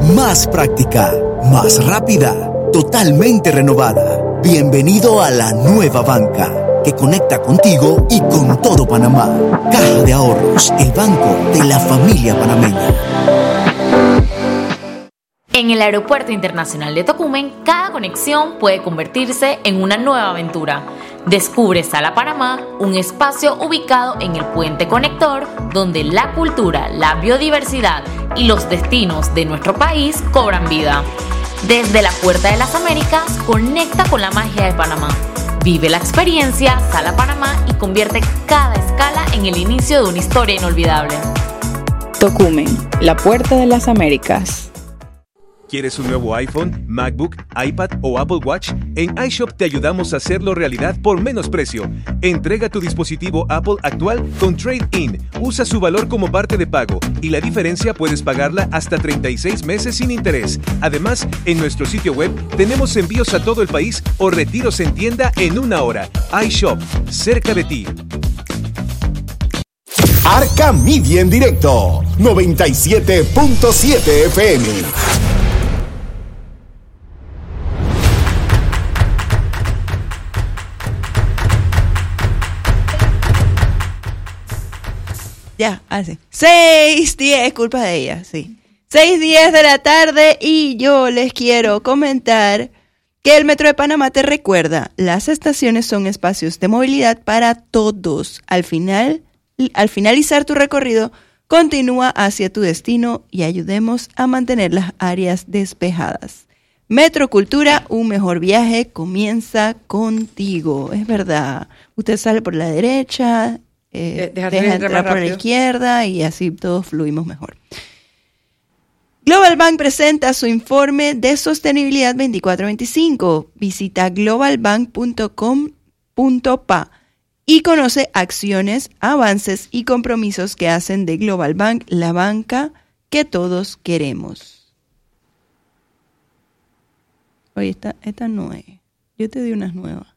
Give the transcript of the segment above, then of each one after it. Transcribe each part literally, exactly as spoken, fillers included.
más práctica, más rápida, totalmente renovada. Bienvenido a la nueva banca, que conecta contigo y con todo Panamá. Caja de Ahorros, el banco de la familia panameña. En el Aeropuerto Internacional de Tocumen, cada conexión puede convertirse en una nueva aventura. Descubre Sala Panamá, un espacio ubicado en el puente conector, donde la cultura, la biodiversidad y los destinos de nuestro país cobran vida. Desde la Puerta de las Américas, conecta con la magia de Panamá. Vive la experiencia Sala Panamá y convierte cada escala en el inicio de una historia inolvidable. Tocumen, la Puerta de las Américas. ¿Quieres un nuevo iPhone, MacBook, iPad o Apple Watch? En iShop te ayudamos a hacerlo realidad por menos precio. Entrega tu dispositivo Apple actual con Trade-in. Usa su valor como parte de pago y la diferencia puedes pagarla hasta treinta y seis meses sin interés. Además, en nuestro sitio web tenemos envíos a todo el país o retiros en tienda en una hora. iShop, cerca de ti. Arca Media en directo, noventa y siete punto siete F M. Ya, hace. Seis, diez, culpa de ella, sí. Seis, diez de la tarde y yo les quiero comentar que el Metro de Panamá te recuerda, las estaciones son espacios de movilidad para todos. Al final, al finalizar tu recorrido, continúa hacia tu destino y ayudemos a mantener las áreas despejadas. Metro Cultura, un mejor viaje comienza contigo. Es verdad, usted sale por la derecha, Eh, deja de entrar por la izquierda y así todos fluimos mejor. Global Bank presenta su informe de sostenibilidad veinticuatro veinticinco. Visita global bank punto com punto pa y conoce acciones, avances y compromisos que hacen de Global Bank la banca que todos queremos. Oye, esta, esta no es. Yo te di unas nuevas.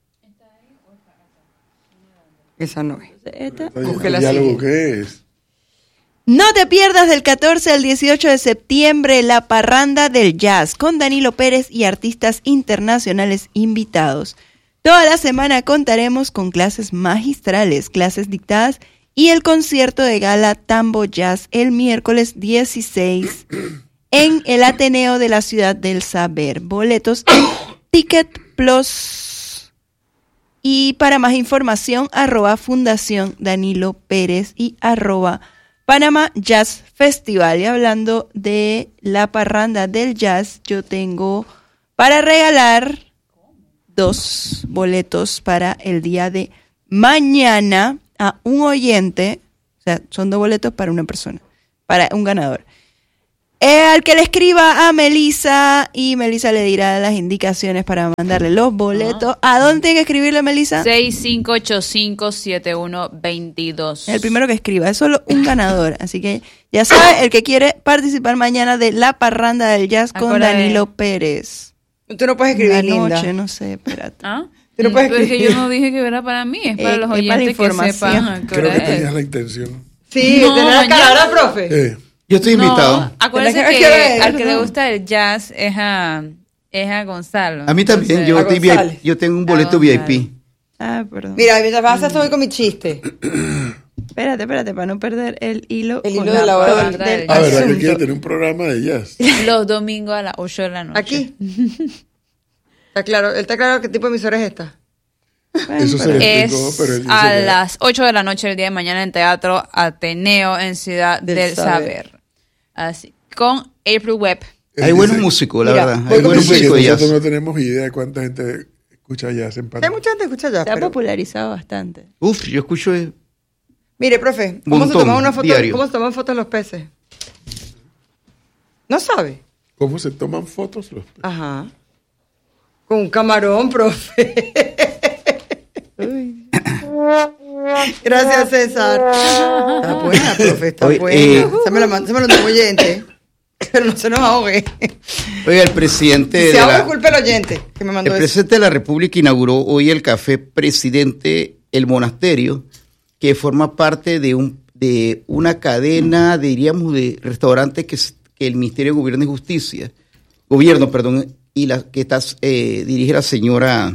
Esa no es. Esta, ¿El diálogo qué es? No te pierdas del catorce al dieciocho de septiembre la parranda del jazz con Danilo Pérez y artistas internacionales invitados. Toda la semana contaremos con clases magistrales, clases dictadas y el concierto de gala Tambo Jazz el miércoles dieciséis en el Ateneo de la Ciudad del Saber. Boletos en Ticket Plus. Y para más información, arroba Fundación Danilo Pérez y arroba Panamá Jazz Festival. Y hablando de la parranda del jazz, yo tengo para regalar dos boletos para el día de mañana a un oyente. O sea, son dos boletos para una persona, para un ganador. Eh, al que le escriba a Melissa y Melissa le dirá las indicaciones para mandarle los boletos. ¿A dónde tiene que escribirle, Melissa? seis cinco ocho cinco siete uno dos dos. El primero que escriba, es solo un ganador. Así que ya sabe, el que quiere participar mañana de la parranda del jazz con Acuérdate. Danilo Pérez. Tú no puedes escribir, La linda. noche, no sé, espérate. ¿Ah? Tú no puedes Pero es que escribir. yo no dije que era para mí, es para Eh, los es para oyentes que información. sepan a qué Creo hora que es. tenías la intención. Sí, No, tenés la cara, mañana. ¿verdad, profe? Eh, Yo estoy invitado. No, acuérdense Tenés que- que ¿qué al que le no? gusta el jazz es a, es a Gonzalo. A mí también. Entonces, Yo, a estoy González. V I P, yo tengo un A boleto V I P. González. Ah, perdón. Mira, mientras vas a hacer estoy con mi chiste. Espérate, espérate, para no perder el hilo. El con hilo de la hora del, del- del ah, ¿verdad que asunto. quiere tener un programa de jazz? los domingos a las ocho de la noche. Aquí. Está claro, él está claro qué tipo de emisora es esta. Bueno, Eso se pero- le Es explicó, pero él dice a que- las ocho de la noche el día de mañana en Teatro Ateneo en Ciudad del, Del Saber. Saber. Así, con April Webb. él Hay buenos dice- músicos, la Mira, verdad. voy Hay con buenos dice que músicos de jazz. nosotros no tenemos idea de cuánta gente escucha jazz en Hay Panamá. mucha gente que escucha ya. Se ha pero- popularizado bastante. Uf, yo escucho. eh, Mire, profe, ¿cómo Montón, se toman una foto? diario. ¿Cómo se toman fotos los peces? ¿No sabe? ¿Cómo se toman fotos los peces? Ajá. Con un camarón, profe. Gracias, César. Está buena, profe, está Oye, buena. eh, Se me lo man- se me lo dio oyente. Pero no se nos ahogue. Oiga, el presidente, Si de se ahoga, la, culpe al oyente que me mandó el eso. presidente de la República inauguró hoy el café Presidente El Monasterio, que forma parte de un de una cadena, diríamos, de restaurantes que, s- que el Ministerio de Gobierno y Justicia, Gobierno, perdón, y la que está, eh, dirige la señora,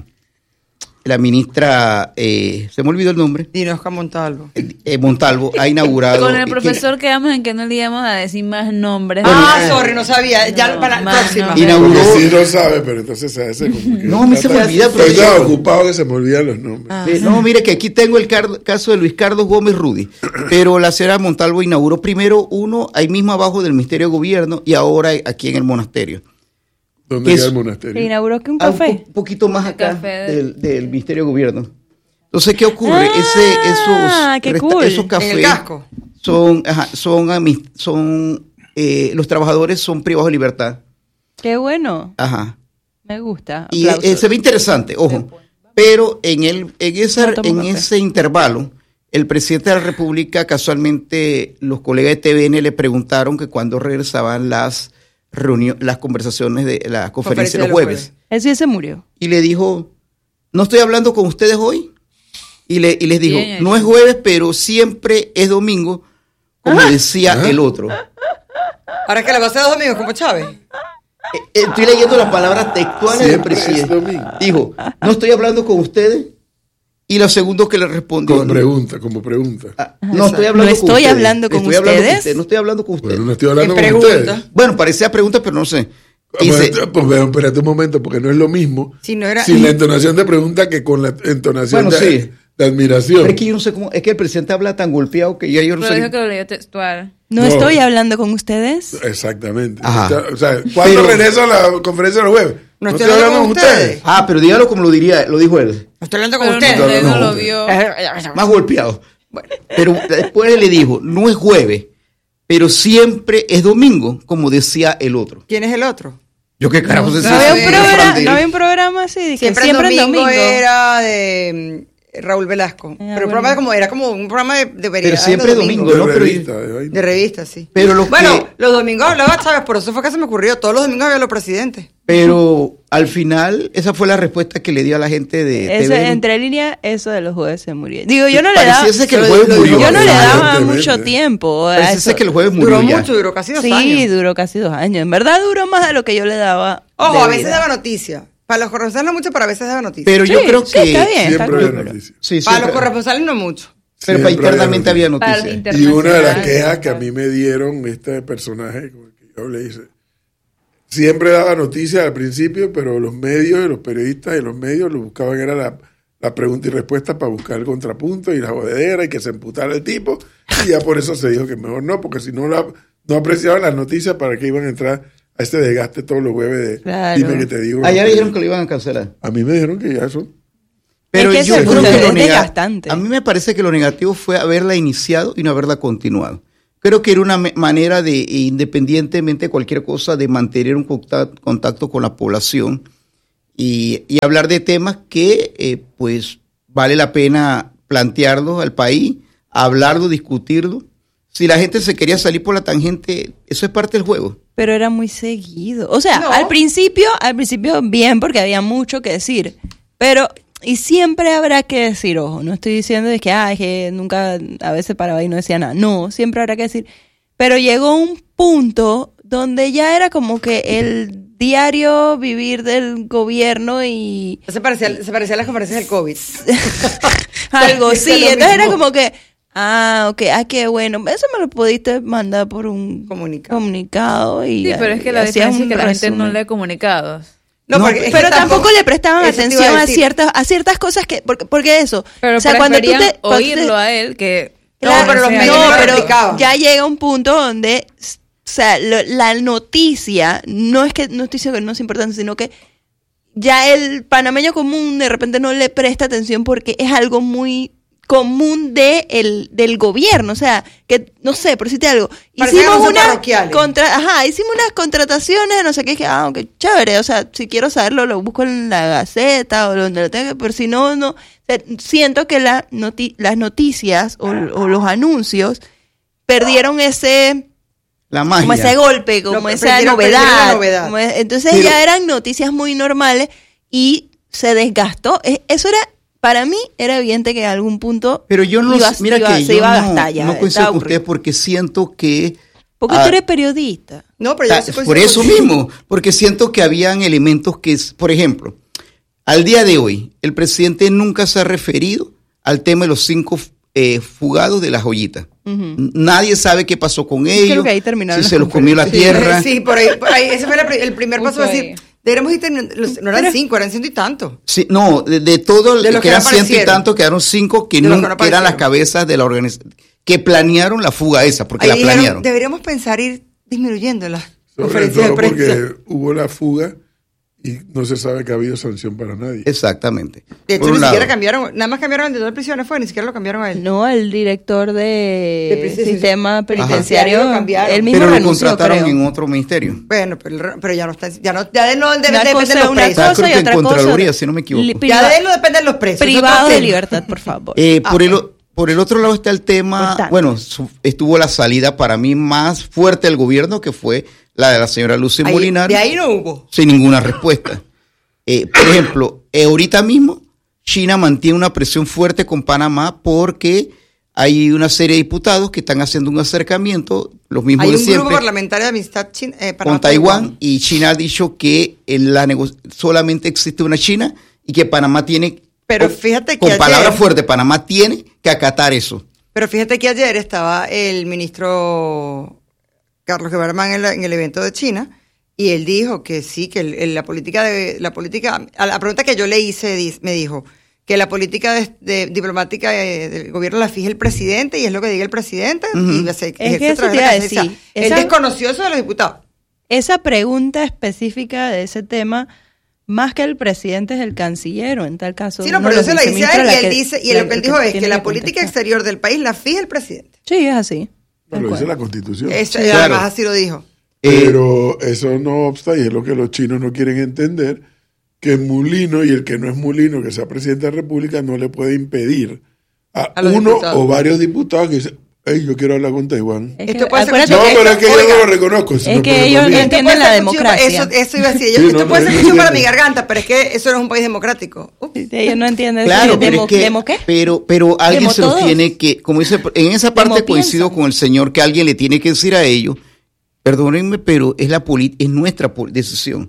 la ministra, eh, se me olvidó el nombre. Dinosca Montalvo. Eh, Montalvo ha inaugurado. Con el profesor que, quedamos en que no le íbamos a decir más nombres. Ah, eh, sorry, no sabía. Ya no, para la próxima. No. Inauguró. Sí lo sabe, pero entonces se hace como que... No, a mí se me olvida. Estoy tan ocupado que se me olvidan los nombres. Ah, eh, no, mire que aquí tengo el car- caso de Luis Carlos Gómez Rudy, pero la señora Montalvo inauguró primero uno ahí mismo abajo del Ministerio de Gobierno y ahora aquí en el monasterio. ¿Dónde queda el monasterio? ¿Inauguró que un Ah, un café? po- poquito más El acá café de- del, del Ministerio de Gobierno. Entonces, ¿qué ocurre? Ah, Ese, esos, qué resta- cool. esos En el cafés casco. son, ajá, son, amis- son eh, los trabajadores son privados de libertad. Qué bueno. Ajá. Me gusta. Y Aplausos. eh, se ve interesante, ojo. Pero en el en, esa, No tomo en café. ese intervalo, el presidente de la República, casualmente, los colegas de T V N le preguntaron que cuándo regresaban las reuniones, las conversaciones de la conferencia de los jueves. Él sí se murió. Y le dijo, no estoy hablando con ustedes hoy. Y, le, y les dijo, Bien, no es jueves, pero siempre es domingo, como decía Ah. el otro. Eh, Ahora es que le va a hacer dos domingos, como Chávez. eh, Estoy leyendo las palabras textuales del Siempre es presidente. domingo. Dijo, no estoy hablando con ustedes. Y lo segundo que le respondió, Como pregunta, como pregunta. ah, no estoy hablando No con estoy ustedes. hablando con Estoy hablando ustedes. ustedes. No estoy hablando con ustedes. Bueno, no estoy hablando ¿Qué con pregunta? ustedes. Bueno, parecía pregunta, pero no sé. Dice, Pues, pues, pues, espérate un momento, porque no es lo mismo Si no era- sin la entonación de pregunta que con la entonación Bueno, de, sí. de admiración. pero es que yo no sé cómo, es que el presidente habla tan golpeado que ya yo no Pero sé. dijo que lo leyó textual. No, No. estoy hablando con ustedes. Exactamente. Ajá. O sea, ¿cuándo Pero- regresa a la conferencia de los jueves? No estoy hablando con ustedes. Ah, pero dígalo como lo diría, lo dijo él. No estoy hablando con Pero ustedes. no, él no no, lo no. vio. Más golpeado. Pero después le dijo, no es jueves, pero siempre es domingo, como decía el otro. ¿Quién es el otro? Yo qué carajo sé si No había, un es programa, Fran de- no había un programa así. de que Siempre, siempre el en domingo, domingo. era de mm, Raúl Velasco. Pero el bueno. programa como, era como un programa de, de variedad siempre de domingo, De ¿no? Pero- revista, de vaina. De revista, sí. Pero los Bueno, que- los domingos hablaba Chávez, por eso fue que se me ocurrió. Todos los domingos había los presidentes. Pero al final, esa fue la respuesta que le dio a la gente de Ese, T V. entre líneas, eso de los jueves se murió. Digo, yo no le daba, Pareciese que el yo jueves no- murió. yo no le daba Evidentemente. mucho tiempo a Pareciese eso. que el jueves murió Duró ya. mucho, duró casi dos Sí, años. duró casi dos años. En verdad duró más de lo que yo le daba. Ojo, de a veces vida. daba noticia. Para los corresponsales no mucho, pero a veces daba noticia. Pero yo Sí, creo sí, que... está bien, está Siempre cool, había pero- noticias. Sí, Para siempre- los corresponsales no mucho. pero para Siempre internamente había noticias. Para el noticias. Y una de las internacional. quejas que a mí me dieron este personaje, con el que yo le hice, siempre daba noticias al principio, pero los medios y los periodistas y los medios lo buscaban, era la, la pregunta y respuesta para buscar el contrapunto y la jodedera y que se emputara el tipo. Y ya por eso se dijo que mejor no, porque si no, la, no apreciaban las noticias, para que iban a entrar a este desgaste todos los jueves de Claro. dime que te digo. Allá le dijeron que lo iban a cancelar. A mí me dijeron que ya eso. Pero Es que yo ese creo punto que es lo nega- desgastante. a mí me parece que lo negativo fue haberla iniciado y no haberla continuado. Creo que era una me- manera de, independientemente de cualquier cosa, de mantener un contacto, contacto con la población y, y hablar de temas que eh, pues vale la pena plantearlos al país, hablarlo, discutirlo. Si la gente se quería salir por la tangente, eso es parte del juego. Pero era muy seguido. O sea, No. al principio, al principio bien, porque había mucho que decir. Pero, y siempre habrá que decir, ojo, no estoy diciendo de que, ah, es que nunca, a veces paraba y no decía nada. No, siempre habrá que decir. Pero llegó un punto donde ya era como que el diario vivir del gobierno y Se parecía, se parecía a las conferencias del COVID. algo Es así. lo Entonces era mismo. como que, ah, ok, ah, qué bueno. Eso me lo pudiste mandar por un Comunicado. comunicado. Y, Sí, pero es que y la hacías diferencia es un que la gente no resumen. lee comunicados. No, No, porque es que Pero tampoco le prestaban eso te iba atención a, decir. ciertas a ciertas cosas que porque, porque eso, Pero o sea, cuando tú te preferían cuando tú te- oírlo a él que... Claro, pero los sea, medios no, no lo pero replicaban. ya llega un punto donde, s- o sea, lo- la noticia no es que no estoy diciendo que no es importante, sino que ya el panameño común de repente no le presta atención porque es algo muy común de el, del gobierno, o sea, que no sé, por decirte algo, Parecían hicimos anuncios una parroquiales. contra, ajá, hicimos unas contrataciones, no sé qué, que ah, qué chévere, o sea, si quiero saberlo lo busco en la Gaceta o donde lo tenga, pero si no no, o sea, siento que la noti- las noticias o, o los anuncios perdieron ese La magia. como ese golpe, como Lo- esa perdieron- perdieron la novedad. novedad. como es- entonces Pero- ya eran noticias muy normales y se desgastó. Es- Eso era, para mí, era evidente que en algún punto Pero yo no iba- sé, mira iba- que se yo iba a no, gastar ya. no coincido estaba con ustedes aburrido. porque siento que... Porque ah, tú eres periodista. No, pero yo Ta- sí por coincido eso contigo. mismo, porque siento que habían elementos que, es- por ejemplo, al día de hoy, el presidente nunca se ha referido al tema de los cinco eh, fugados de la joyita. Ujú. Nadie sabe qué pasó con ellos, creo que ahí terminaron si las se los comió la tierra. Sí, por ahí, por ahí. Ese fue la pri- el primer paso. Justo Decir, ahí. deberíamos ir terminando. los- No eran Pero- cinco, eran ciento y tanto. Sí, no, de, de todo, De el los que que eran no ciento y aparecieron. tanto, quedaron cinco que, De los que nunca no eran las aparecieron. cabezas de la organización, que planearon la fuga esa, porque Ahí la dijeron, planearon. deberíamos pensar ir disminuyendo las Sobre conferencias de todo prensa. porque hubo la fuga y no se sabe que ha habido sanción para nadie. Exactamente. De hecho, Por ni un siquiera lado. cambiaron, nada más cambiaron al director de prisiones, fue, ni siquiera lo cambiaron a él. No, el director de, De presidencia- sistema Ajá. penitenciario, Lo cambiaron. él mismo Pero lo renunció, contrataron creo. en otro ministerio. Bueno, pero, el- pero ya no está, ya no, ya de él no debe Una depender cosa, de los una presos. Ah, cosa creo y que otra en cosa. Contraloría, si no me equivoco. Li- Ya priva- de él no dependen los presos. es Privado otro de tema. libertad, por favor. Eh, Ah, por, el, bueno. por el otro lado está el tema, Importante. bueno, su- estuvo la salida para mí más fuerte del gobierno, que fue la de la señora Lucy Ahí- Molinar, de ahí no hubo. sin ninguna respuesta. Eh, por ejemplo, eh, ahorita mismo China mantiene una presión fuerte con Panamá porque hay una serie de diputados que están haciendo un acercamiento, los mismos Hay de un grupo siempre, parlamentario de amistad chin- eh, con Taiwán, y China ha dicho que en la nego- solamente existe una China y que Panamá tiene, Pero con- fíjate que con ayer- palabras fuertes, Panamá tiene que acatar eso. Pero fíjate que ayer estaba el ministro Carlos Geberman en, la- en el evento de China y él dijo que sí, que el- el- la política de la política, a la pregunta que yo le hice di- me dijo que la política de, de- diplomática de- del gobierno la fija el presidente y es lo que diga el presidente Ujú. y se que ejerce a eso través te de iba la a Cancillería. decir. Él Esa- desconoció eso de los diputados. Esa pregunta específica de ese tema, más que el presidente es el canciller, o en tal caso. Sí, no, uno pero de yo los se la hice a él viceministros, y la él que- dice, y la lo que él que dijo es tiene que la que política contestar. exterior del país la fija el presidente. Sí, es así. Lo Tal dice cual. la Constitución. Eso, Claro. además así lo dijo. Eh, Pero eso no obsta, y es lo que los chinos no quieren entender, que Mulino y el que no es Mulino, que sea presidente de la República, no le puede impedir a, A los uno diputados. o varios diputados que dicen, hey, yo quiero hablar con Taiwán. Es Esto que, puede ser acuérdate No, que- que- pero es que yo oiga, no lo reconozco. si es no que por ellos por mí. no Esto entienden puede la ser cuchillo para- democracia. Eso, eso iba a decir. Sí, Yo- no, esto puede pero ser no cuchillo para mi entiende. garganta, pero es que eso no es un país democrático. Ups. ellos no entienden Claro, eso. pero ¿Demo, es que, ¿Demo qué? pero, pero alguien Demo se lo todos. tiene que, como dice, en esa parte Demo coincido piensan. con el señor, que alguien le tiene que decir a ellos, perdónenme, pero es la poli- es nuestra pol- decisión.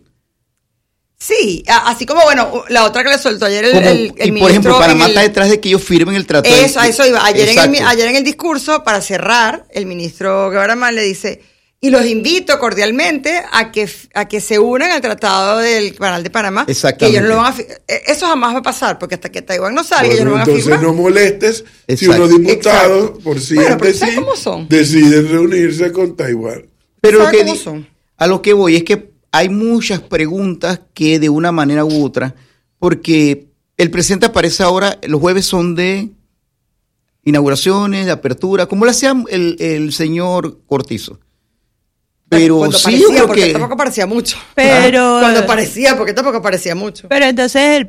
Sí, a- así como, bueno, la otra que le soltó ayer el, Como- el, el y por ejemplo, ministro Panamá en el- está detrás de que ellos firmen el tratado. Eso, a eso iba. Ayer en, el, mi- Exacto. ayer en el discurso, para cerrar, el ministro Guevara le dice, y los invito cordialmente a que, a que se unan al tratado del Canal de Panamá. Exactamente. Que ellos no lo van a fi- eh, eso jamás va a pasar, porque hasta que Taiwán no salga, ellos Bueno, no van a entonces firmar. no molestes si Exacto. unos diputados, Exacto. por sí Bueno, entre pero ¿sabes sí, cómo son? deciden reunirse con Taiwán. Pero lo ¿Sabe que cómo di- son? a lo que voy es que hay muchas preguntas que de una manera u otra, porque el presidente aparece ahora, los jueves son de inauguraciones, de apertura, como lo hacía el, el señor Cortizo. Pero Cuando sí, parecía, yo creo porque que... tampoco parecía mucho. Pero- Cuando parecía, porque tampoco parecía mucho. Pero entonces el,